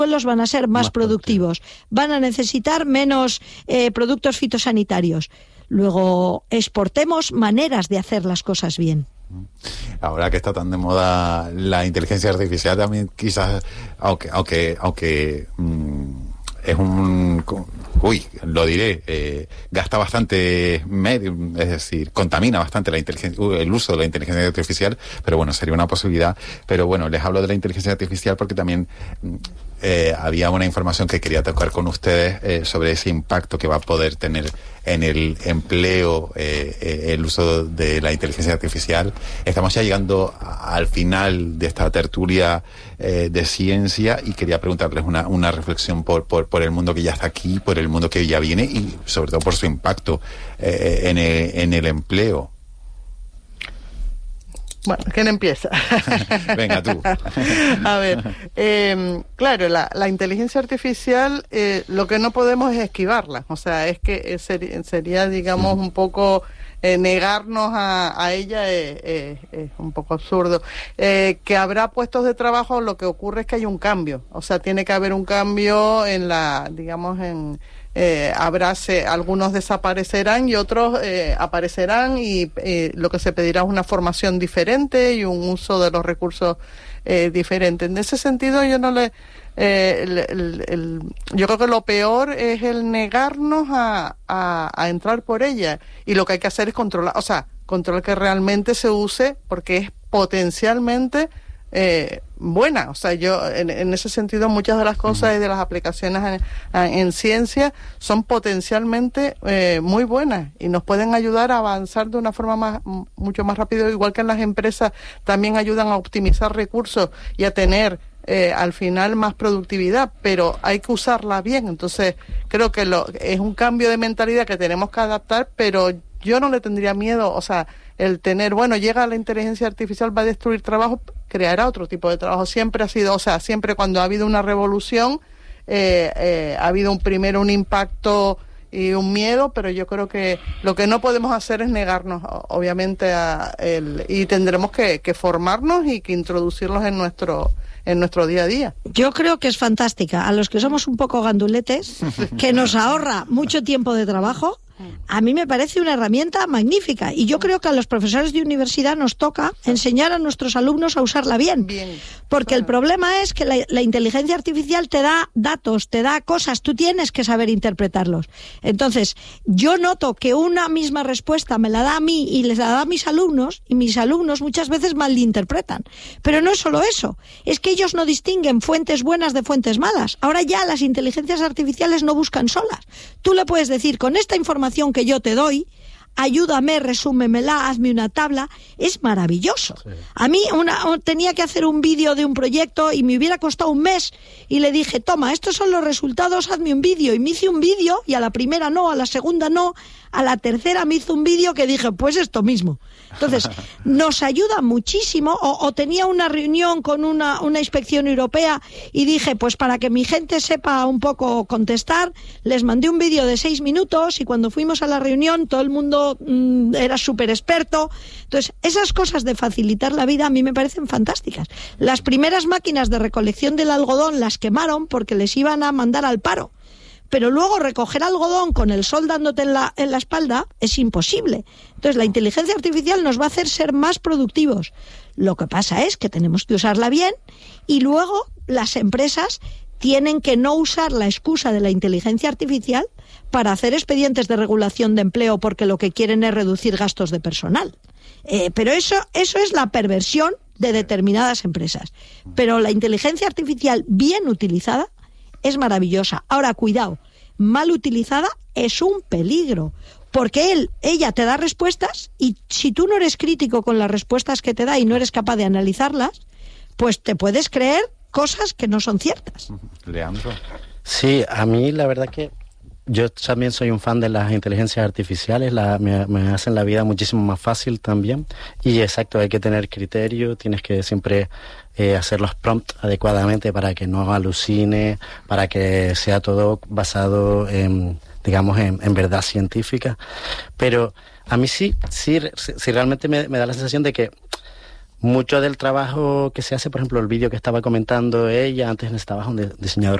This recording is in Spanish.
suelos van a ser más productivos, van a necesitar menos productos fitosanitarios. Luego, exportemos maneras de hacer las cosas bien. Ahora que está tan de moda la inteligencia artificial, también quizás, aunque es un... lo diré, gasta bastante medio, es decir, contamina bastante el uso de la inteligencia artificial, pero bueno, sería una posibilidad. Pero bueno, les hablo de la inteligencia artificial porque también había una información que quería tocar con ustedes sobre ese impacto que va a poder tener en el empleo el uso de la inteligencia artificial. Estamos ya llegando al final de esta tertulia de ciencia y quería preguntarles una reflexión por el mundo que ya está aquí, por el mundo que ya viene y sobre todo por su impacto en el empleo. Bueno, ¿quién empieza? Venga, tú. A ver, claro, la inteligencia artificial, lo que no podemos es esquivarla. O sea, es que sería, digamos, un poco negarnos a ella es un poco absurdo. Que habrá puestos de trabajo, lo que ocurre es que hay un cambio. O sea, tiene que haber un cambio en algunos desaparecerán y otros aparecerán y lo que se pedirá es una formación diferente y un uso de los recursos diferente. En ese sentido yo no le yo creo que lo peor es el negarnos a entrar por ella, y lo que hay que hacer es controlar que realmente se use, porque es potencialmente buena. O sea, yo en ese sentido muchas de las cosas y de las aplicaciones en ciencia son potencialmente muy buenas y nos pueden ayudar a avanzar de una forma mucho más rápido, igual que en las empresas también ayudan a optimizar recursos y a tener al final más productividad, pero hay que usarla bien. Entonces creo que es un cambio de mentalidad que tenemos que adaptar, pero yo no le tendría miedo. O sea, el tener, llega la inteligencia artificial, va a destruir trabajo, creará otro tipo de trabajo. Siempre ha sido, siempre cuando ha habido una revolución, ha habido un impacto y un miedo, pero yo creo que lo que no podemos hacer es negarnos, obviamente, y tendremos que formarnos y que introducirlos en nuestro día a día. Yo creo que es fantástica. A los que somos un poco ganduletes, que nos ahorra mucho tiempo de trabajo, a mí me parece una herramienta magnífica, y yo creo que a los profesores de universidad nos toca enseñar a nuestros alumnos a usarla bien. Porque el problema es que la inteligencia artificial te da datos, te da cosas, tú tienes que saber interpretarlos. Entonces, yo noto que una misma respuesta me la da a mí y les la da a mis alumnos, y mis alumnos muchas veces malinterpretan. Pero no es solo eso, es que ellos no distinguen fuentes buenas de fuentes malas. Ahora ya las inteligencias artificiales no buscan solas. Tú le puedes decir, con esta información que yo te doy, ayúdame, resúmemela, hazme una tabla. Es maravilloso. Sí. A mí tenía que hacer un vídeo de un proyecto y me hubiera costado un mes, y le dije, toma, estos son los resultados, hazme un vídeo. Y me hice un vídeo, y a la primera no, a la segunda no, a la tercera me hizo un vídeo que dije, pues esto mismo. Entonces, nos ayuda muchísimo. O tenía una reunión con una inspección europea y dije, pues para que mi gente sepa un poco contestar, les mandé un vídeo de 6 minutos, y cuando fuimos a la reunión todo el mundo era súper experto. Entonces, esas cosas de facilitar la vida a mí me parecen fantásticas. Las primeras máquinas de recolección del algodón las quemaron porque les iban a mandar al paro. Pero luego recoger algodón con el sol dándote en la espalda es imposible. Entonces la inteligencia artificial nos va a hacer ser más productivos. Lo que pasa es que tenemos que usarla bien, y luego las empresas tienen que no usar la excusa de la inteligencia artificial para hacer expedientes de regulación de empleo, porque lo que quieren es reducir gastos de personal. Pero eso es la perversión de determinadas empresas. Pero la inteligencia artificial bien utilizada es maravillosa. Ahora, cuidado, mal utilizada es un peligro, porque ella te da respuestas, y si tú no eres crítico con las respuestas que te da y no eres capaz de analizarlas, pues te puedes creer cosas que no son ciertas. Leandro. Sí, a mí la verdad que yo también soy un fan de las inteligencias artificiales, me hacen la vida muchísimo más fácil también. Y exacto, hay que tener criterio, tienes que siempre hacer los prompts adecuadamente para que no alucine, para que sea todo basado en verdad científica. Pero a mí sí realmente me da la sensación de que mucho del trabajo que se hace, por ejemplo, el vídeo que estaba comentando ella, antes necesitabas un diseñador